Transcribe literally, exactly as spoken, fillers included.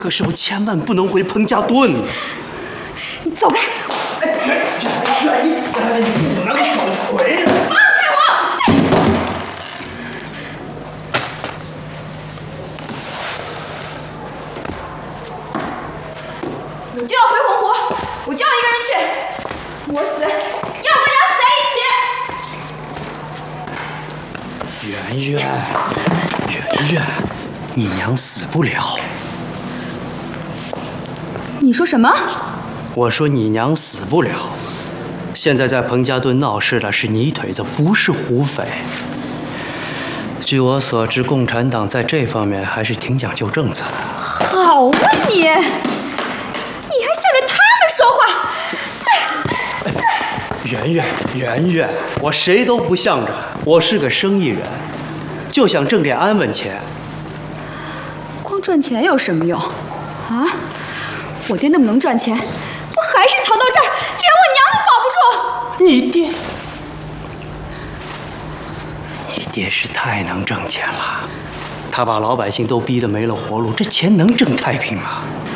可是我千万不能回彭家墩。 你走开！ 哎，愿意，你不能走回来。 放开我！我就要回洪湖，我就要一个人去。我死，要不要死在一起？ 圆圆，圆圆，你娘死不了。 你说什么？ 我说你娘死不了。现在在彭家墩闹事的是泥腿子，不是胡匪。据我所知，共产党在这方面还是挺讲究政策的。 好啊你！你还向着他们说话！ 圆圆，圆圆，我谁都不向着，我是个生意人，就想挣点安稳钱。 光赚钱有什么用？啊？我爹那么能赚钱，我还是逃到这儿，连我娘都保不住。 你爹，你爹是太能挣钱了，他把老百姓都逼得没了活路，这钱能挣太平吗？